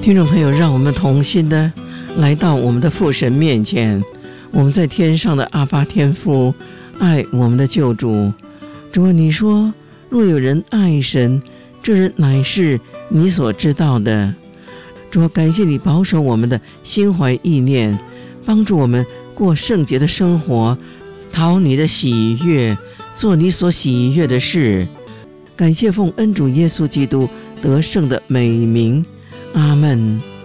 听众朋友，让我们同心的来到我们的父神面前，我们在天上的阿爸天父，爱我们的救主。主啊，你说若有人爱神，这人乃是你所知道的。主啊，感谢你保守我们的心怀意念，帮助我们过圣洁的生活，讨你的喜悦，做你所喜悦的事。感谢奉恩主耶稣基督得胜的美名，阿们。